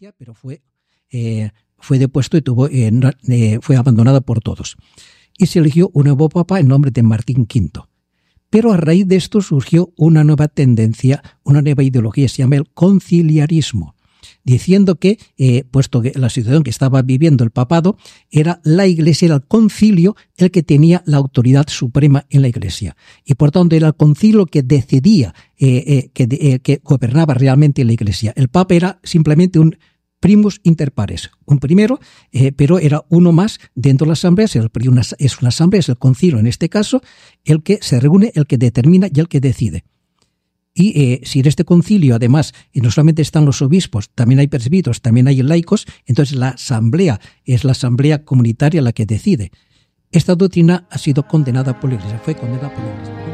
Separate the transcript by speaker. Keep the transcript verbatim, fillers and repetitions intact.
Speaker 1: Iglesia, pero fue, eh, fue depuesto y tuvo, eh, eh, fue abandonada por todos. Y se eligió un nuevo papa en nombre de Martín quinto. Pero a raíz de esto surgió una nueva tendencia, una nueva ideología, se llama el conciliarismo, diciendo que, eh, puesto que la situación que estaba viviendo el papado, era la Iglesia, era el concilio el que tenía la autoridad suprema en la Iglesia. Y por tanto era el concilio que decidía, eh, eh, que, eh, que gobernaba realmente la Iglesia. El Papa era simplemente un primus inter pares, un primero, eh, pero era uno más dentro de la asamblea. Es una, es una asamblea, es el concilio en este caso, el que se reúne, el que determina y el que decide. Y eh, si en este concilio, además, no solamente están los obispos, también hay presbíteros, también hay laicos, entonces la asamblea es la asamblea comunitaria la que decide. Esta doctrina ha sido condenada por la Iglesia, fue condenada por la Iglesia.